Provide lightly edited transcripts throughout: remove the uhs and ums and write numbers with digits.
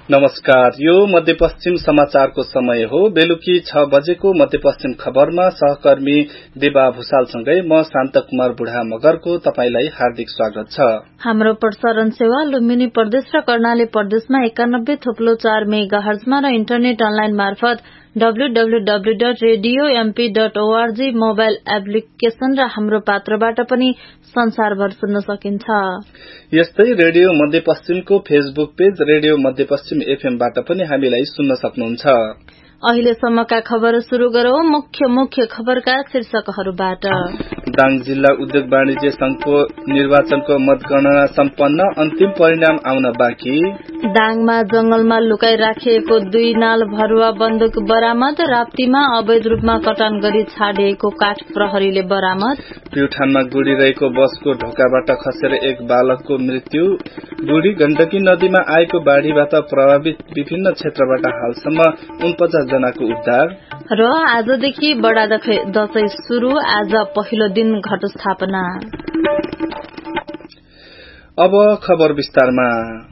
नमस्कार, यो मध्यपश्चिम समाचारको समय हो। बेलुकी 6 बजेको मध्यपश्चिम खबरमा सहकर्मी देवा भूषालसँगै म शान्त कुमार बुढा मगरको तपाईलाई हार्दिक स्वागत छ। हाम्रो प्रसारण सेवा लुम्बिनी प्रदेश र कर्णाली प्रदेशमा 91.4 मेगाहर्जमा र इन्टरनेट अनलाइन मार्फत www.radiomp.org मोबाइल एप्लिकेशन र हाम्रो पात्रबाट पनि संसारभर सुन्न सकिन्छ। यस्तै रेडियो मध्यपश्चिमको फेसबुक पेज रेडियो मध्यपश्चिम एफएमबाट पनि हामीलाई सुन्न सक्नुहुन्छ। अहिलेसम्मका खबर शुरू गरौं। मुख्य खबरका शीर्षकहरूबाट। दाङ जिल्ला उद्योग वाणिज्य संघको निर्वाचनको मतगणना सम्पन्न, अन्तिम परिणाम आउन बाँकी। दाङमा जंगलमा लुकाई राखिएको 2 नाल भरुवा बन्दुक बरामद। राप्तीमा अवैध रूपमा कटान गरी छाडिएको काठ प्रहरीले बरामद। प्युठानमा गुडिरहेको बसको ढोकाबाट खसेर एक बालकको मृत्यु। बुढी गण्डकी नदीमा आएको बाढ़ीबाट प्रभावित विभिन्न क्षेत्रबाट हालसम्म 49 जनाको उद्धार। र आजदेखि बडा दशैं शुरू, आज पहिलो दिन घट स्थापना। अब खबर विस्तारमा।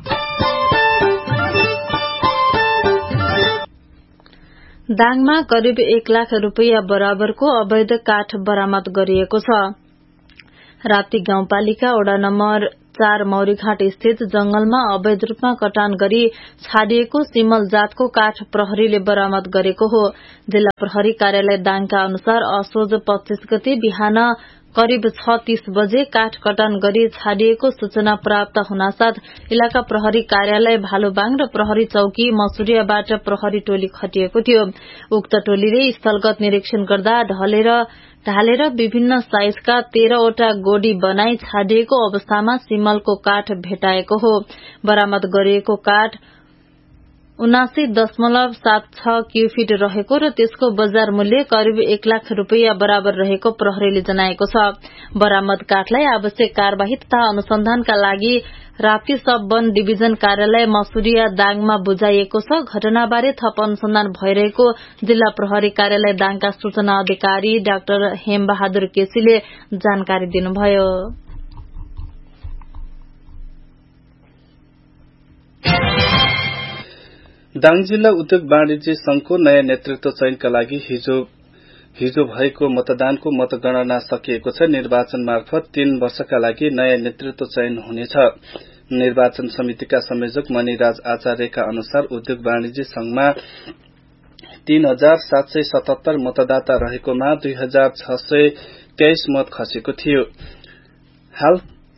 दाङमा करिब 1 लाख रुपैयाँ बराबरको अवैध काठ बरामद गरिएको छ। राप्ती गाउँपालिका वडा नम्बर 4 मौरीघाट स्थित जंगलमा अवैध रूपमा कटान गरी छाडिएको सिमल जातको काठ प्रहरीले बरामद गरेको हो। जिल्ला प्रहरी कार्यालय दाङका अनुसार असोज 25 गते बिहान करिब 6:30 बजे काठ कटान गरी छाडिएको सूचना प्राप्त हुनासाथ इलाका प्रहरी कार्यालय भालुबाङ र प्रहरी चौकी मसुरियाबाट प्रहरी टोली खटिएको थियो। उक्त टोलीले स्थलगत निरीक्षण गर्दा ढालेर विभिन्न साइजका 13 वटा गोडी बनाई छाडिएको अवस्थामा सिमलको काठ भेटाएको हो। बरामद गरिएको काठ 79.76 क्यूफिट रहेको र त्यसको बजार मूल्य करिब 1 लाख रुपैयाँ बराबर रहेको प्रहरीले जनाएको छ। बरामद काठलाई आवश्यक कार्यवाही तथा अनुसन्धानका लागि राप्ती सब वन डिभिजन कार्यालय मसुरिया दाङमा बुझाइएको छ। घटनाबारे थप अनुसन्धान भइरहेको जिल्ला प्रहरी कार्यालय दाङका सूचना अधिकारी डाक्टर हेमबहादुर केसीले जानकारी दिनुभयो। दाङ जिल्ला उद्योग वाणिज्य संघको नयाँ नेतृत्व चयनका लागि हिजो भएको मतदानको मतगणना सकिएको छ। निर्वाचन मार्फत 3 वर्षका लागि नयाँ नेतृत्व चयन हुनेछ। निर्वाचन समितिका संयोजक मणिराज आचार्यका अनुसार उद्योग वाणिज्य संघमा 3777 मतदाता रहेकोमा 2623 मत खसेको थियो। हाल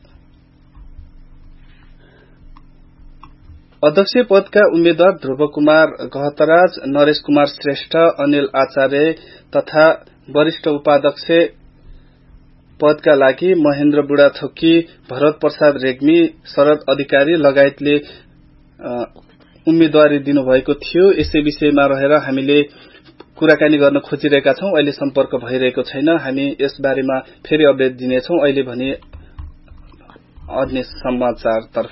अध्यक्ष पदका उम्मेद्वार ध्रुव कुमार गहतराज, नरेश कुमार श्रेष्ठ, अनिल आचार्य तथा वरिष्ठ उपाध्यक्ष पदका लागि महेन्द्र बुढाथोकी, भरत प्रसाद रेग्मी, शरद अधिकारी लगायतले उम्मेदवारी दिनुभएको थियो। यसै विषयमा रहेर हामीले कुराकानी गर्न खोजिरहेका छौं। अहिले सम्पर्क भइरहेको छैन। हामी यस बारेमा फेरि अपडेट दिनेछौं। अहिले भने अन्य समाचारतर्फ।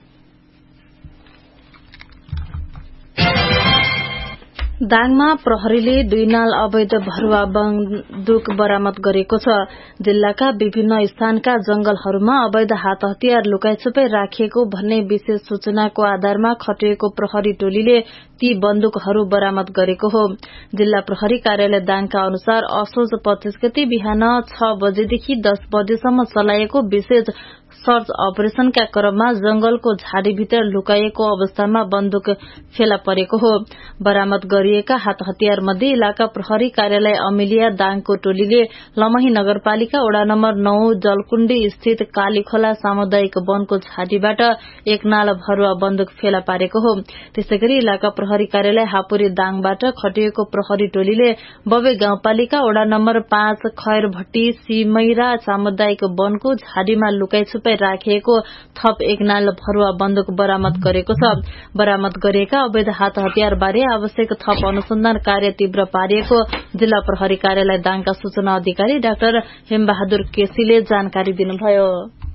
दाङमा प्रहरीले 2 नाल अवैध भरुवा बन्दुक बरामद गरेको छ। जिल्लाका विभिन्न स्थानका जंगलहरूमा अवैध हात हतियार लुकाइछुपाई राखिएको भन्ने विशेष सूचनाको आधारमा खटिएको प्रहरी टोलीले ती बन्दुकहरू बरामद गरेको हो। जिल्ला प्रहरी कार्यालय दाङका अनुसार असोज 25 गते बिहान 6 बजेदेखि 10 बजेसम्म चलाएको विशेष सर्च अपरेशनका क्रममा जंगलको झाडीभित्र लुकाइएको अवस्थामा बन्दुक फेला परेको हो। बरामद गरिएका हात हतियार मध्ये इलाका प्रहरी कार्यालय अमिलिया दाङको टोलीले लमही नगरपालिका वडा नम्बर 9 जलकुण्डी स्थित कालीखोला सामुदायिक वनको झाडीबाट 1 नाल भरुवा बन्दुक फेला पारेको हो। त्यसैगरी इलाका प्रहरी कार्यालय हापुरी दाङबाट खटिएको प्रहरी टोलीले बबे गाउँपालिका वडा नम्बर 5 खैरभट्टी सिमैरा सामुदायिक वनको झाडीमा लुकाइछुपाई राखिएको थप 1 नाल भरुवा बन्दुक बरामद गरेको छ। बरामद गरिएका अवैध हात हतियार बारे आवश्यक थप अनुसन्धान कार्य तीव्र पारिएको जिल्ला प्रहरी कार्यालय दाङका सूचना अधिकारी डाक्टर हेमबहादुर केसीले जानकारी दिनुभयो।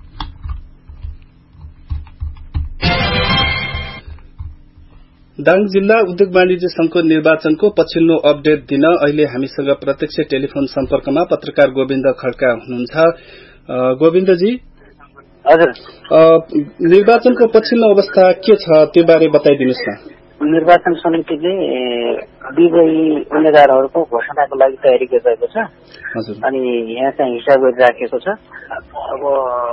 दाङ जिल्ला उद्योग वाणिज्य संघको निर्वाचनको पछिल्लो अपडेट दिन अहिले हामीसँग प्रत्यक्ष टेलिफोन सम्पर्कमा पत्रकार गोविन्द खड्का हुनुहुन्छ। गोविन्दजी, हजुर, निर्वाचनको पछिल्लो अवस्था के छ त्यो बारे बताइदिनुस् न। निर्वाचन समितिले विजयी उम्मेद्वारहरूको घोषणाको लागि तयारी गरिरहेको छ अनि यहाँ चाहिँ हिसाब गरिराखेको छ। अब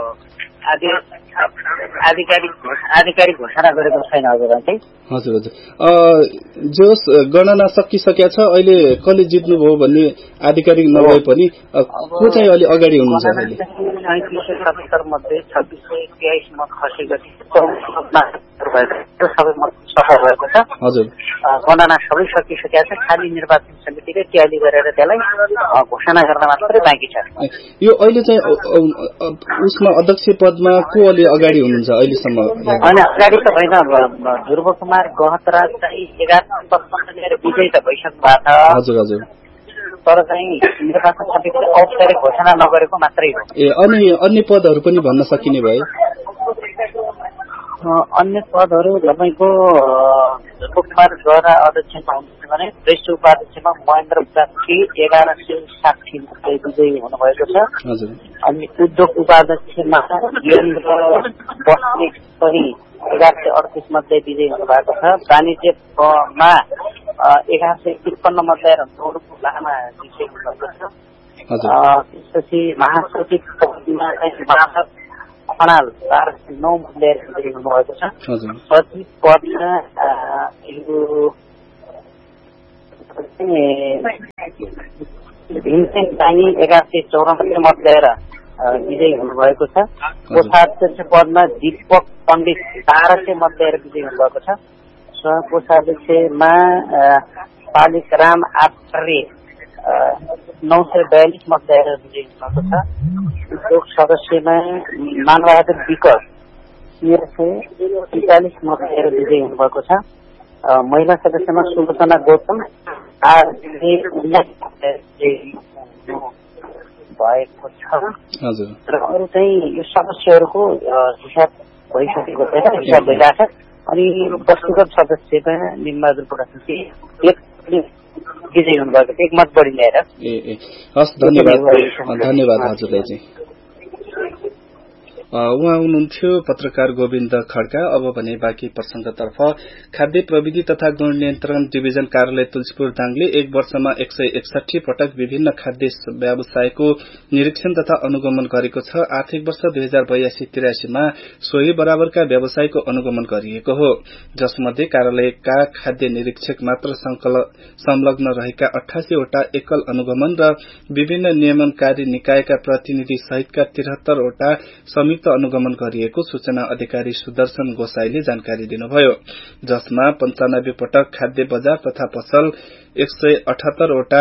आधिकारिक घोषणा गरेको छैन हजुर चाहिँ। हजुर हजुर जोस गणना सकिसकेको छ, अहिले कसले जित्नुभयो भन्ने आधिकारिक नभए पनि को चाहिँ अलि अगाडि हुनुहुन्छ? 3770 मध्ये 2623 मत खसेपछि सबै मत सफा भएको छ। हजुर गणना सबै सकिसकेको छ, खालि निर्वाचन समितिले ट्याली गरेर त्यसलाई घोषणा गर्न मात्रै बाँकी छ। यो अहिले चाहिँ उसमा अध्यक्ष पदमा को अलि अगाडि हुनुहुन्छ अहिलेसम्म? होइन अगाडि त होइन, ध्रुव कुमार गहतराज चाहिँ 1155 लिएर विजयी त भइसक्नु भएको छ। हजुर हजुर तर चाहिँ निर्वाचन समितिले औपचारिक घोषणा नगरेको मात्रै हो। अनि अन्य पदहरू पनि भन्न सकिने भए? अन्य पदहरू तपाईँको ध्रुव कुमार गहरा अध्यक्षमा हुनुहुन्छ भने श्रेष्ठ उपाध्यक्षमा महेन्द्र बुढाथोकी 1160 मध्ये विजयी हुनुभएको छ। अनि उद्योग उपाध्यक्षमा वीरेन्द्र बस्नेत पनि 1138 मध्ये विजयी हुनुभएको छ। वाणिज्यमा 1153 मध्ये नौरुको लामा विजयी हुनुभएको छ। त्यसपछि महासचिव पदमा माधव खनाल 409 मध्ये विजयी हुनुभएको छ। सचिव पदमा भीमसेन दानी 1194 मत ल्याएर विजयी हुनुभएको छ। कोषाध्यक्ष पदमा दीपक पण्डित 1200 मत ल्याएर विजयी हुनुभएको छ। सहकोषाध्यक्षमा पालिकराम आचार्य 942 मत ल्याएर विजयी हुनुभएको छ। उद्योग सदस्यमा मानबहादुर विक 1343 मत ल्याएर विजयी हुनुभएको छ। महिला सदस्यमा सुलोचना गौतम भएको छ र अरू चाहिँ यो सदस्यहरूको हिसाब भइसकेको छैन, हिसाब भइरहेछ। अनि वस्तुगत सदस्यमा निमबहादुर बुढाथोकी विजयी हुनुभएको छ, 1 मत बढी ल्याएर। हस् धन्यवाद हजुरलाई चाहिँ। उहाँ हुनुहुन्थ्यो पत्रकार गोविन्द खड्का। अब भने बाँकी प्रसंगतर्फ खाद्य प्रविधि तथा गुण नियन्त्रण डिभिजन कार्यालय तुलसीपुर दाङले 1 वर्षमा 161 पटक विभिन्न खाद्य व्यवसायको निरीक्षण तथा अनुगमन गरेको छ। आर्थिक वर्ष 2082-83 मा सोही बराबरका व्यवसायको अनुगमन गरिएको हो, जसमध्ये कार्यालयका खाद्य निरीक्षक मात्र संलग्न रहेका 88 वटा एकल अनुगमन र विभिन्न नियमनकारी निकायका प्रतिनिधि सहितका 73 वटा संयुक्त अनुगमन गरिएको सूचना अधिकारी सुदर्शन गोसाईले जानकारी दिनुभयो, जसमा 95 पटक खाद्य बजार तथा पसल, 178 वटा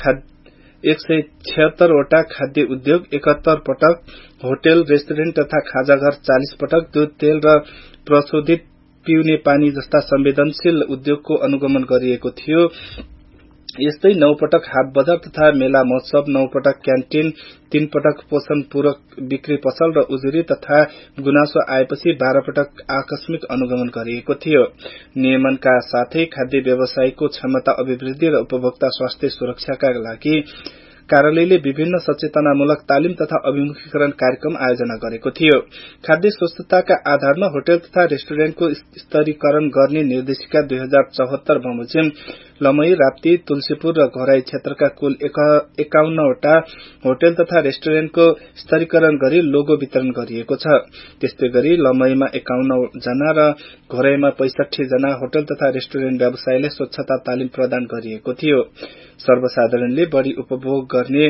176 वटा खाद्य उद्योग, 71 पटक होटल रेस्टुरेन्ट तथा खाजाघर, 40 पटक दूध, तेल र प्रशोधित पिउने पानी जस्ता संवेदनशील उद्योगको अनुगमन गरिएको थियो। यस्तै 9 पटक हाट बजार तथा मेला महोत्सव, 9 पटक क्यान्टिन, 3 पटक पोषण पूरक बिक्री पसल र उजुरी तथा गुनासो आएपछि 12 पटक आकस्मिक अनुगमन गरिएको थियो। नियमनका साथै खाद्य व्यवसायको क्षमता अभिवृद्धि र उपभोक्ता स्वास्थ्य सुरक्षाका लागि कार्यालयले विभिन्न सचेतनामूलक तालिम तथा अभिमुखीकरण कार्यक्रम आयोजना गरेको थियो। खाद्य स्वच्छताका आधारमा होटल तथा रेस्टुरेन्टको स्तरीकरण गर्ने निर्देशिका 2074 बमोजिम लमई, राप्ती, तुलसीपुर र घोराई क्षेत्रका कुल 51 वटा होटल तथा रेस्टुरेन्टको स्तरीकरण गरी लोगो वितरण गरिएको छ। त्यस्तै गरी लमईमा 51 जना र घोराईमा 65 जना होटल तथा रेस्टुरेन्ट व्यवसायलाई स्वच्छता तालिम प्रदान गरिएको थियो। सर्वसाधारणले बढ़ी उपभोग गर्ने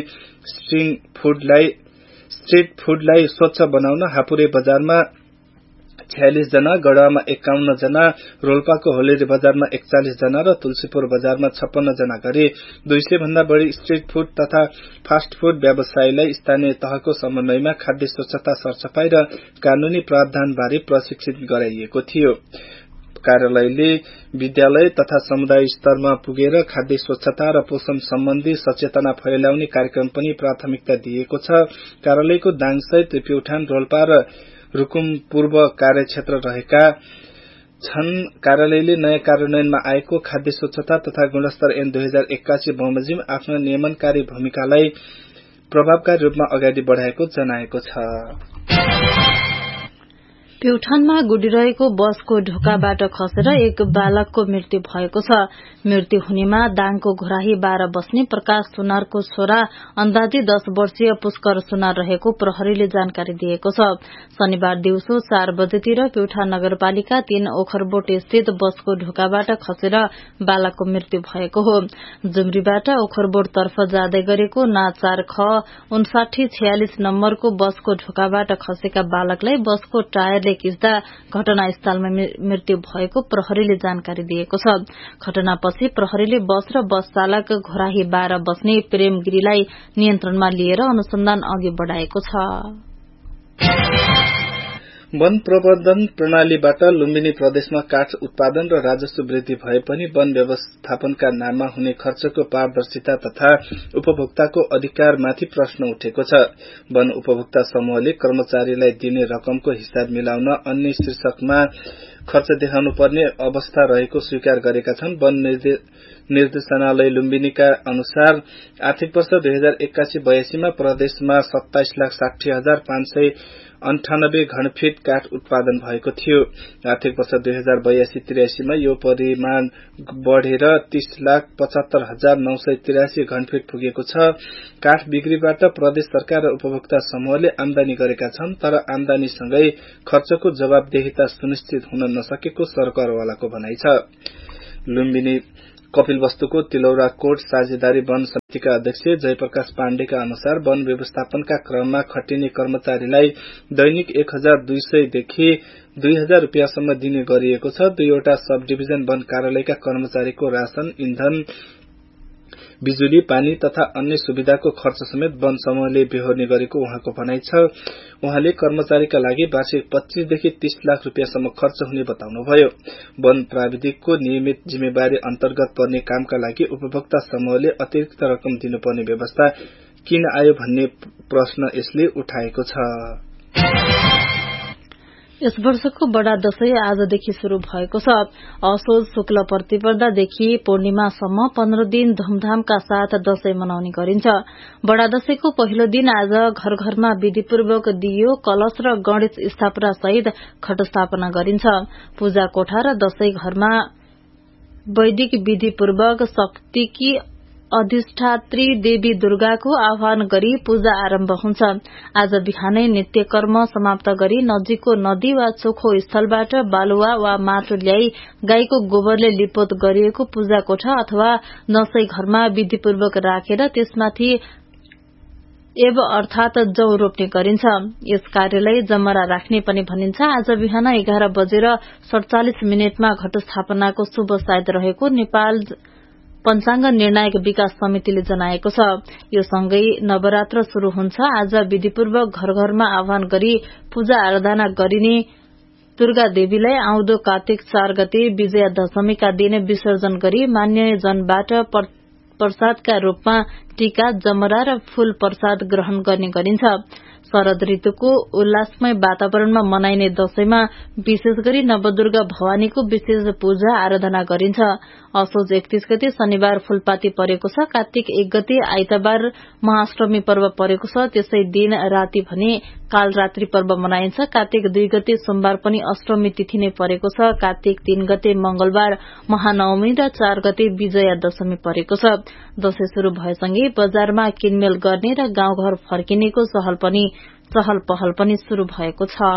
स्ट्रीट फूडलाई स्वच्छ बनाउन हापुरे बजारमा 46 जना, गढवामा 51 जना, रोल्पाको होलेरी बजारमा 41 जना र तुलसीपुर बजारमा 56 जना गरी 200 भन्दा बढ़ी स्ट्रीट फूड तथा फास्ट फूड व्यवसायलाई स्थानीय तहको समन्वयमा खाद्य स्वच्छता सरसफाई र कानूनी प्रावधान बारे प्रशिक्षित गराइएको थियो। कार्यालयले विद्यालय तथा समुदाय स्तरमा पुगेर खाद्य स्वच्छता र पोषण सम्बन्धी सचेतना फैलाउने कार्यक्रम पनि प्राथमिकता दिएको छ। कार्यालयको दाङसहित प्युठान, रोल्पा र रुकुम पूर्व कार्यक्षेत्र रहेका छन्। कार्यालयले नयाँ कार्यान्वयनमा आएको खाद्य स्वच्छता तथा गुणस्तर ऐन 2081 बमोजिम आफ्नो नियमनकारी भूमिकालाई प्रभावकारी रूपमा अगाडि बढ़ाएको जनाएको छ। प्युठानमा गुडिरहेको बसको ढोकाबाट खसेर एक बालकको मृत्यु भएको छ। मृत्यु हुनेमा दाङको घोराही 12 बस्ने प्रकाश सुनारको छोरा अन्दाजी 10 वर्षीय पुष्कर सुनार रहेको प्रहरीले जानकारी दिएको छ। शनिबार दिउँसो 4 बजेतिर प्युठा नगरपालिका 3 ओखरबोट स्थित बसको ढोकाबाट खसेर बालकको मृत्यु भएको हो। जुम्रीबाट ओखरबोट तर्फ जाँदै गरेको ना 4 ख 5946 नम्बरको बसको ढोकाबाट खसेका बालकलाई बसको टायरले किच्दा घटनास्थलमा मृत्यु भएको प्रहरीले जानकारी दिएको छ। घटनापछि प्रहरीले बस र बस चालक घोराही 12 बस्ने प्रेम गिरीलाई नियन्त्रणमा लिएर अनुसन्धान अघि बढ़ाएको छ। वन प्रबन्धन प्रणालीबाट लुम्बिनी प्रदेशमा काठ उत्पादन र राजस्व वृद्धि भए पनि वन व्यवस्थापनका नाममा हुने खर्चको पारदर्शिता तथा उपभोक्ताको अधिकारमाथि प्रश्न उठेको छ। वन उपभोक्ता समूहले कर्मचारीलाई दिने रकमको हिसाब मिलाउन अन्य शीर्षकमा खर्च देखाउनु पर्ने अवस्था रहेको स्वीकार गरेका छन्। वन निर्देशनालय लुम्बिनीका अनुसार आर्थिक वर्ष 2081-82 मा प्रदेशमा 27,60,598 घनफिट काठ उत्पादन भएको थियो। आर्थिक वर्ष 2082-83 मा यो परिमाण बढ़ेर 30,75,983 घनफिट पुगेको छ। काठ बिक्रीबाट प्रदेश सरकार र उपभोक्ता समूहले आमदानी गरेका छन्, तर आमदानीसँगै खर्चको जवाबदेहिता सुनिश्चित हुन नसकेको सरकारवालाको भनाइ छ। लुम्बिनी कपिलवस्तुको तिलौरा कोट साझेदारी वन समितिका अध्यक्ष जयप्रकाश पाण्डेका अनुसार वन व्यवस्थापनका क्रममा खटिने कर्मचारीलाई दैनिक 1200 देखि 2000 रुपियाँसम्म दिने गरिएको छ। 2 वटा सब डिभिजन वन कार्यालयका कर्मचारीको राशन, इन्धन, बिजुली, पानी तथा अन्य सुविधाको खर्च समेत वन समूहले बेहोर्ने गरेको उहाँको भनाइ छ। उहाँले कर्मचारीका लागि वार्षिक 25 देखि 30 लाख रुपियाँसम्म खर्च हुने बताउनुभयो। वन प्राविधिकको नियमित जिम्मेवारी अन्तर्गत पर्ने कामका लागि उपभोक्ता समूहले अतिरिक्त रकम दिनुपर्ने व्यवस्था किन आयो भन्ने प्रश्न यसले उठाएको छ। यस वर्षको बडा दशैं आजदेखि शुरू भएको छ। असोज शुक्ल प्रतिपदादेखि पूर्णिमासम्म 15 दिन धूमधामका साथ दशैं मनाउने गरिन्छ। बडा दशैंको पहिलो दिन आज घर घरमा विधिपूर्वक दियो, कलश र गणेश स्थापना सहित घट स्थापना गरिन्छ। पूजा कोठा र दशैं घरमा वैदिक विधिपूर्वक शक्तिकी अधिष्ठात्री देवी दुर्गाको आह्वान गरी पूजा आरम्भ हुन्छ। आज बिहानै नित्य कर्म समाप्त गरी नजिकको नदी वा चोखो स्थलबाट बालुवा वा माटो ल्याई गाईको गोबरले लिपोत गरिएको पूजा कोठा अथवा दशैं घरमा विधिपूर्वक राखेर त्यसमाथि एव अर्थात जौ रोप्ने गरिन्छ। यस कार्यलाई जमरा राख्ने पनि भनिन्छ। आज बिहान 11 बजेर 47 मिनटमा घट स्थापनाको शुभ साइत रहेको नेपाल पञ्चाङ्ग निर्णायक विकास समितिले जनाएको छ। यो सँगै नवरात्र शुरू हुन्छ। आज विधिपूर्वक घर घरमा आह्वान गरी पूजा आराधना गरिने दुर्गा देवीलाई आउँदो कार्तिक 4 गते विजया दशमीका दिन विसर्जन गरी मान्यजनबाट प्रसादका रूपमा टीका, जमरा र फूल प्रसाद ग्रहण गर्ने गरिन्छ। शरद ऋतुको उल्लासमय वातावरणमा मनाइने दशैंमा विशेष गरी नवदुर्गा भवानीको विशेष पूजा आराधना गरिन्छ। असोज 31 गते शनिबार फूलपाती परेको छ। कार्तिक 1 गते आइतबार महाअष्टमी पर्व परेको छ। त्यसै दिन राति भने कालरात्रि पर्व मनाइन्छ। कार्तिक 2 गते सोमबार पनि अष्टमी तिथि नै परेको छ। कार्तिक 3 गते मंगलबार महानवमी र 4 गते विजया दशमी परेको छ। दशैं शुरू भएसँगै बजारमा किनमेल गर्ने र गाउँघर फर्किनेको चहल पहल पनि शुरू भएको छ।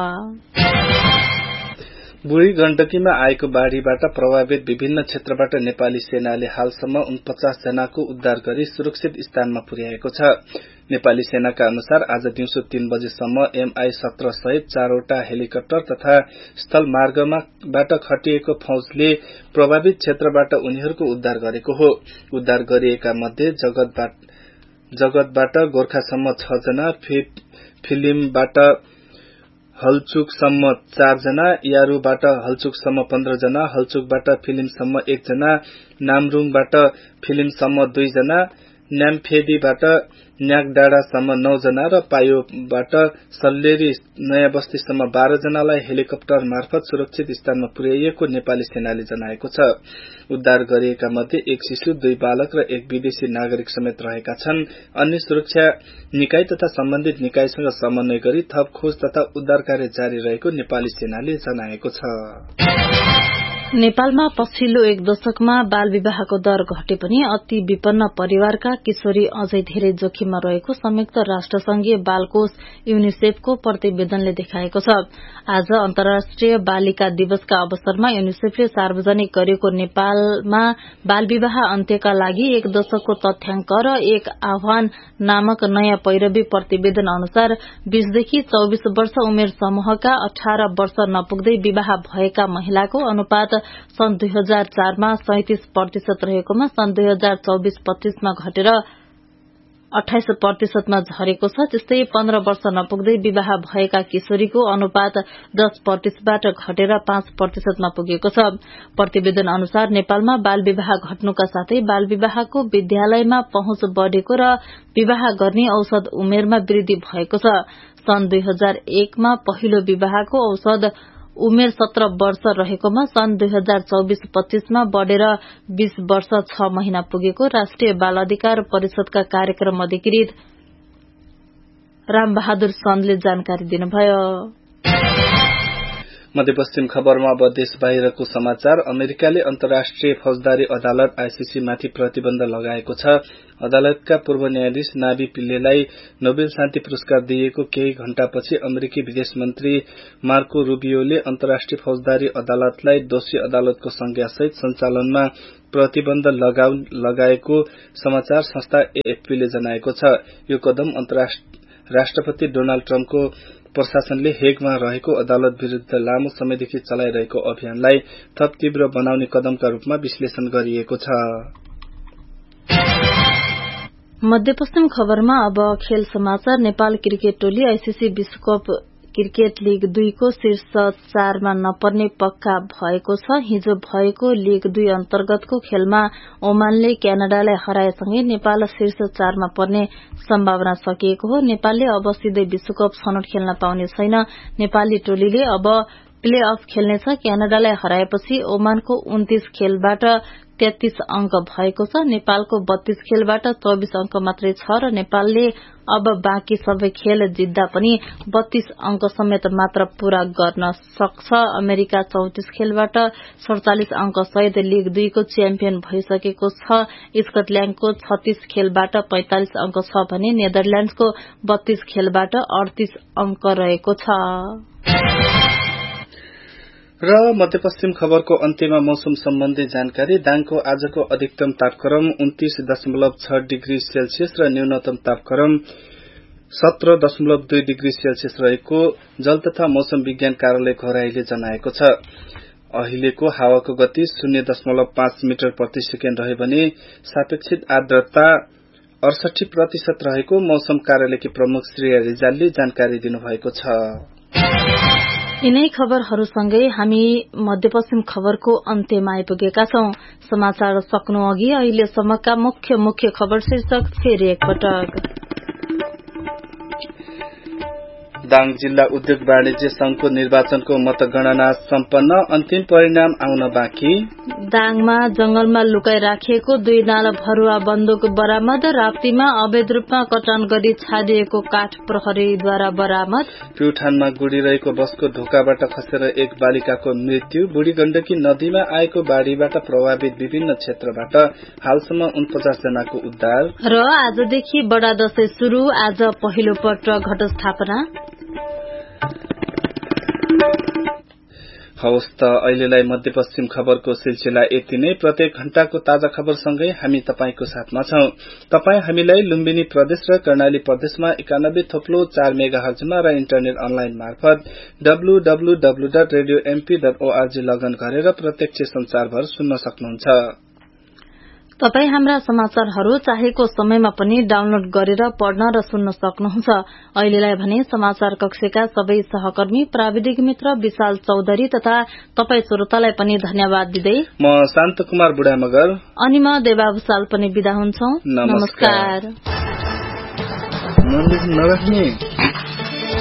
बुढी गण्डकीमा आएको बाढ़ीबाट प्रभावित विभिन्न क्षेत्रबाट नेपाली सेनाले हालसम्म 49 जनाको उद्धार गरी सुरक्षित स्थानमा पुर्याएको छ। नेपाली सेनाका अनुसार आज दिउँसो 3 बजेसम्म MI-17 सहित 4 वटा हेलिकप्टर तथा स्थल मार्गबाट खटिएको फौजले प्रभावित क्षेत्रबाट उनीहरूको उद्धार गरेको हो। उद्धार गरिएका मध्ये जगतबाट गोर्खासम्म 6 जना, फिलिमबाट हलचुकसम्म 4 जना, यारूबाट हलचुकसम्म 15 जना, हलचुकबाट फिलिमसम्म 1 जना, नामरुङबाट फिलिमसम्म 2 जना, न्यामफेदीबाट न्यागडाँडासम्म 9 जना र पायोबाट सल्लेरी नयाँ बस्तीसम्म 12 जनालाई हेलिकप्टर मार्फत सुरक्षित स्थानमा पुर्याइएको नेपाली सेनाले जनाएको छ। उद्धार गरिएका मध्ये एक शिशु, 2 बालक र 1 विदेशी नागरिक समेत रहेका छन्। अन्य सुरक्षा निकाय तथा सम्बन्धित निकायसँग समन्वय गरी थप खोज तथा उद्धार कार्य जारी रहेको नेपाली सेनाले जनाएको छ। नेपालमा पछिल्लो 1 दशकमा बाल विवाहको दर घटे पनि अति विपन्न परिवारका किशोरी अझै धेरै जोखिममा रहेको संयुक्त राष्ट्र संघीय बाल कोष युनिसेफको प्रतिवेदनले देखाएको छ। आज अन्तर्राष्ट्रिय बालिका दिवसका अवसरमा युनिसेफले सार्वजनिक गरेको नेपालमा बाल विवाह अन्त्यका लागि 1 दशकको तथ्याङ्क र एक आह्वान नामक नयाँ पैरवी प्रतिवेदन अनुसार 20 देखि 24 वर्ष उमेर समूहका 18 वर्ष नपुग्दै विवाह भएका महिलाको अनुपात सन् 2004 मा 37% रहेकोमा सन् 2024-25 मा घटेर 28% मा झरेको छ। त्यस्तै 15 वर्ष नपुग्दै विवाह भएका किशोरीको अनुपात 10% बाट घटेर 5% मा पुगेको छ। प्रतिवेदन अनुसार नेपालमा बाल विवाह घट्नुका साथै बाल विवाहको विद्यालयमा पहुँच बढ़ेको र विवाह गर्ने औसत उमेरमा वृद्धि भएको छ। सन् 2001 मा पहिलो विवाहको औसत उमेर 17 वर्ष रहेकोमा सन् 2024-25 मा बढ़ेर 20 वर्ष 6 महिना पुगेको राष्ट्रिय बाल अधिकार परिषदका कार्यक्रम अधिकृत रामबहादुर सन्दले जानकारी दिनुभयो। मध्यपश्चिम खबरमा अब देश बाहिरको समाचार। अमेरिकाले अन्तर्राष्ट्रिय फौजदारी अदालत आईसीसी माथि प्रतिबन्ध लगाएको छ। अदालतका पूर्व न्यायाधीश नाभी पिल्लेलाई नोबेल शान्ति पुरस्कार दिएको केही घण्टापछि अमेरिकी विदेश मन्त्री मार्को रूबियोले अन्तर्राष्ट्रिय फौजदारी अदालतलाई दोषी अदालतको संज्ञासहित सञ्चालनमा प्रतिबन्ध लगाएको समाचार संस्था एएफपीले जनाएको छ। यो कदम राष्ट्रपति डोनाल्ड ट्रम्पको प्रशासनले हेगमा रहेको अदालत विरूद्ध लामो समयदेखि चलाइरहेको अभियानलाई थप तीव्र बनाउने कदमका रूपमा विश्लेषण गरिएको छ। मध्यपश्चिम खबरमा अब खेल समाचार। नेपाल क्रिकेट टोली आईसीसी विश्वकप क्रिकेट लीग 2 को शीर्ष 4 मा नपर्ने पक्का भएको छ। हिजो भएको लीग 2 अन्तर्गतको खेलमा ओमानले क्यानाडालाई हराएसँगै नेपाल शीर्ष 4 मा पर्ने सम्भावना सकिएको हो। नेपालले अब सिधै विश्वकप छनौट खेल्न पाउने छैन। नेपाली टोलीले अब प्ले अफ खेल्नेछ। क्यानाडालाई हराएपछि ओमानको 29 खेलबाट 33 अंक भएको छ। नेपालको 32 खेलबाट 24 अंक मात्रै छ र नेपालले अब बाँकी सबै खेल जित्दा पनि 32 अंक समेत मात्र पूरा गर्न सक्छ। अमेरिका 34 खेलबाट 47 अंक सहित लीग 2 को च्याम्पियन भइसकेको छ। स्कटल्याण्डको 36 खेलबाट 45 अंक छ भने नेदरल्याण्डको 32 खेलबाट 38 अंक रहेको छ। र मध्यपश्चिम खबरको अन्त्यमा मौसम सम्बन्धी जानकारी। दाङको आजको अधिकतम तापक्रम 29.6 डिग्री सेल्सियस र न्यूनतम तापक्रम 17.2 डिग्री सेल्सियस रहेको जल तथा मौसम विज्ञान कार्यालय घोराईले जनाएको छ। अहिलेको हावाको गति 0.5 मिटर प्रति सेकेन्ड रह्यो भने सापेक्षिक आर्द्रता 68% रहेको मौसम कार्यालयकी प्रमुख श्रेया रिजालले जानकारी दिनुभएको छ। यिनै खबरहरूसँगै हामी मध्यपश्चिम खबरको अन्त्यमा आइपुगेका छौं। समाचार सक्नु अघि अहिलेसम्मका मुख्य खबर शीर्षक फेरि एकपटक। दाङ जिल्ला उद्योग वाणिज्य संघको निर्वाचनको मतगणना सम्पन्न, अन्तिम परिणाम आउन बाँकी। दाङमा जंगलमा लुकाई राखिएको 2 नाल भरुवा बन्दुक बरामद। राप्तीमा अवैध रूपमा कटान गरी छाडिएको काठ प्रहरीद्वारा बरामद। प्युठानमा गुडिरहेको बसको ढोकाबाट खसेर एक बालिकाको मृत्यु। बुढी गण्डकी नदीमा आएको बाढ़ीबाट प्रभावित विभिन्न क्षेत्रबाट हालसम्म 49 जनाको उद्धार। र आजदेखि बडा दशैं शुरू। आज पहिलो पटक घटस्थापना। हवस् त अहिलेलाई मध्यपश्चिम खबरको सिलसिला यति नै। प्रत्येक घण्टाको ताजा खबरसँगै हामी तपाईको साथमा छौं। तपाई हामीलाई लुम्बिनी प्रदेश र कर्णाली प्रदेशमा 91.4 मेगाहर्जमा र इन्टरनेट अनलाइन मार्फत www.radiomp.org लगन गरेर प्रत्यक्ष संचारभर सुन्न सक्नुहुन्छ। तपाई हाम्रा समाचारहरू चाहेको समयमा पनि डाउनलोड गरेर पढ्न र सुन्न सक्नुहुन्छ। अहिलेलाई भने समाचार कक्षका सबै सहकर्मी प्राविधिक मित्र विशाल चौधरी तथा तपाई श्रोतालाई पनि धन्यवाद दिँदै म शान्त कुमार बुढा मगर अनि म देवा भुसाल पनि बिदा हुन्छौं। नमस्कार।